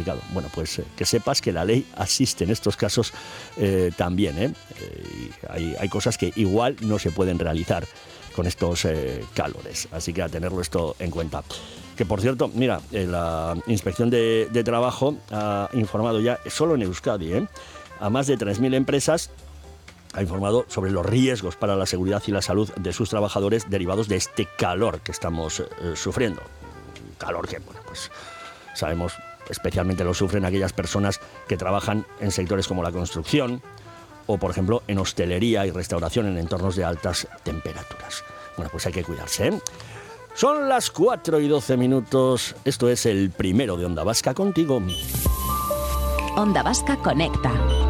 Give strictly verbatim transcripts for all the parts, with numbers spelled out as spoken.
complicado. Bueno, pues eh, que sepas que la ley asiste en estos casos eh, también, ¿eh? Eh, hay, hay cosas que igual no se pueden realizar con estos eh, calores, así que a tenerlo esto en cuenta. Que por cierto, mira, eh, la Inspección de, de Trabajo ha informado ya, solo en Euskadi, ¿eh? a más de tres mil empresas, ha informado sobre los riesgos para la seguridad y la salud de sus trabajadores derivados de este calor que estamos eh, sufriendo. Calor que, bueno, pues sabemos, especialmente lo sufren aquellas personas que trabajan en sectores como la construcción o, por ejemplo, en hostelería y restauración en entornos de altas temperaturas. Bueno, pues hay que cuidarse, ¿eh? Son las cuatro y doce minutos. Esto es el primero de Onda Vasca contigo. Onda Vasca Conecta.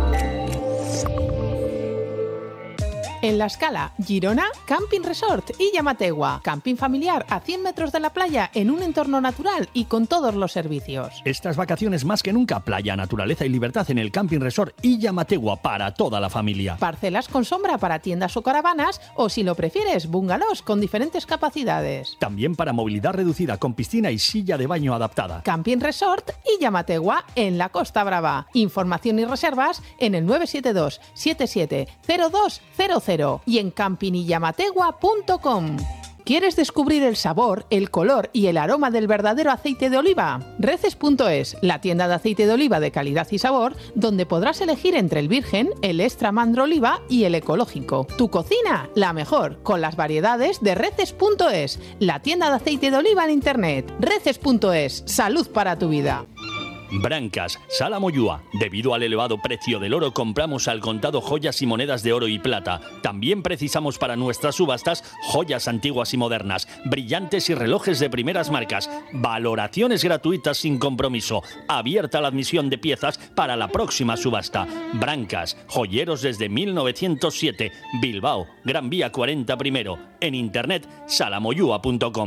En La Escala, Girona, Camping Resort y Llamategua. Camping familiar a cien metros de la playa en un entorno natural y con todos los servicios. Estas vacaciones más que nunca, playa, naturaleza y libertad en el Camping Resort y Llamategua para toda la familia. Parcelas con sombra para tiendas o caravanas o, si lo prefieres, bungalows con diferentes capacidades. También para movilidad reducida con piscina y silla de baño adaptada. Camping Resort y Llamategua en la Costa Brava. Información y reservas en el nueve siete dos siete siete cero dos cero cero y en camping y llamategua punto com. ¿Quieres descubrir el sabor, el color y el aroma del verdadero aceite de oliva? Reces punto es, la tienda de aceite de oliva de calidad y sabor, donde podrás elegir entre el virgen, el extra mandro oliva y el ecológico. Tu cocina, la mejor, con las variedades de Reces punto es, la tienda de aceite de oliva en internet. Reces punto es, salud para tu vida. Brancas, Sala Moyúa. Debido al elevado precio del oro, compramos al contado joyas y monedas de oro y plata. También precisamos para nuestras subastas joyas antiguas y modernas, brillantes y relojes de primeras marcas. Valoraciones gratuitas sin compromiso. Abierta la admisión de piezas para la próxima subasta. Brancas, joyeros desde mil novecientos siete. Bilbao, Gran Vía cuarenta primero. En internet, salamoyúa punto com.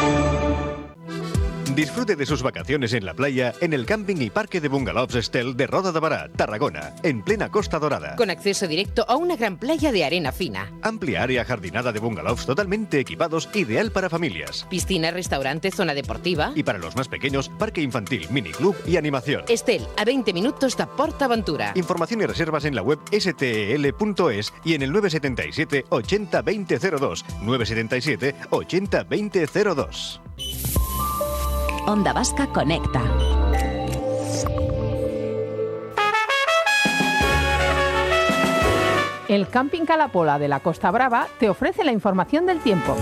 Disfrute de sus vacaciones en la playa en el camping y parque de bungalows Estel de Roda de Bará, Tarragona, en plena Costa Dorada. Con acceso directo a una gran playa de arena fina. Amplia área jardinada de bungalows totalmente equipados, ideal para familias. Piscina, restaurante, zona deportiva. Y para los más pequeños, parque infantil, miniclub y animación. Estel, a veinte minutos de PortAventura. Información y reservas en la web ese te ele punto es y en el nueve siete siete ochenta veinte cero dos. nueve siete siete ochenta veinte cero dos. Onda Vasca Conecta. El Camping Calapola de la Costa Brava te ofrece la información del tiempo.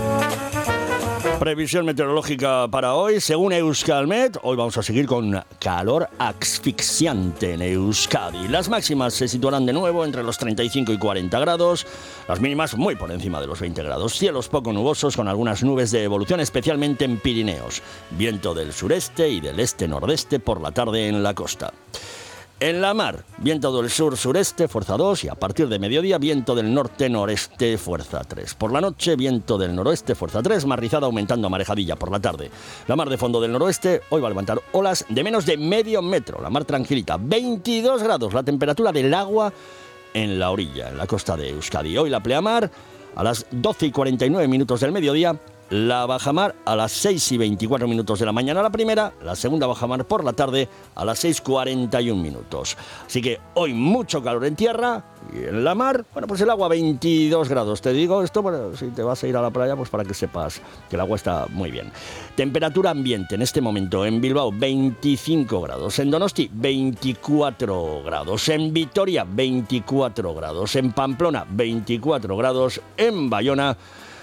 Previsión meteorológica para hoy, según Euskalmet. Hoy vamos a seguir con calor asfixiante en Euskadi. Las máximas se situarán de nuevo entre los treinta y cinco y cuarenta grados, las mínimas muy por encima de los veinte grados. Cielos poco nubosos con algunas nubes de evolución, especialmente en Pirineos. Viento del sureste y del este-nordeste por la tarde en la costa. En la mar, viento del sur-sureste, fuerza dos, y a partir de mediodía, viento del norte-noreste, fuerza tres. Por la noche, viento del noroeste, fuerza tres, mar rizada aumentando a marejadilla por la tarde. La mar de fondo del noroeste, hoy va a levantar olas de menos de medio metro. La mar tranquilita, veintidós grados, la temperatura del agua en la orilla, en la costa de Euskadi. Hoy la pleamar, a las doce y cuarenta y nueve minutos del mediodía, la bajamar a las seis y veinticuatro minutos de la mañana la primera, la segunda bajamar por la tarde a las seis y cuarenta y uno minutos. Así que hoy mucho calor en tierra y en la mar, bueno, pues el agua veintidós grados. Te digo esto, bueno, si te vas a ir a la playa, pues para que sepas que el agua está muy bien. Temperatura ambiente en este momento en Bilbao veinticinco grados, en Donosti veinticuatro grados, en Vitoria veinticuatro grados, en Pamplona veinticuatro grados, en Bayona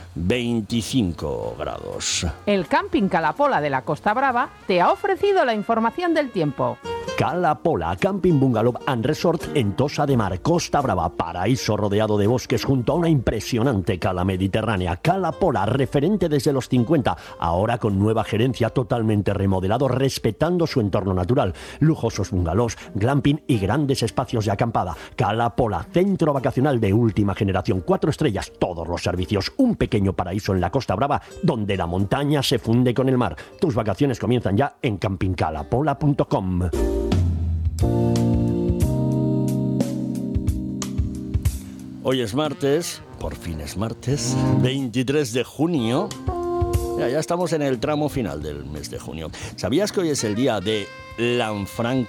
veinticinco grados. El Camping Calapola de la Costa Brava te ha ofrecido la información del tiempo. Calapola, Camping Bungalow and Resort en Tossa de Mar, Costa Brava, paraíso rodeado de bosques junto a una impresionante cala mediterránea. Calapola, referente desde los cincuenta, ahora con nueva gerencia, totalmente remodelado, respetando su entorno natural. Lujosos bungalows, glamping y grandes espacios de acampada. Calapola, centro vacacional de última generación, cuatro estrellas, todos los servicios, un pequeño paraíso en la Costa Brava, donde la montaña se funde con el mar. Tus vacaciones comienzan ya en camping calapola punto com. Hoy es martes, por fin es martes, veintitrés de junio. Ya, ya estamos en el tramo final del mes de junio. ¿Sabías que hoy es el día de Lanfranco?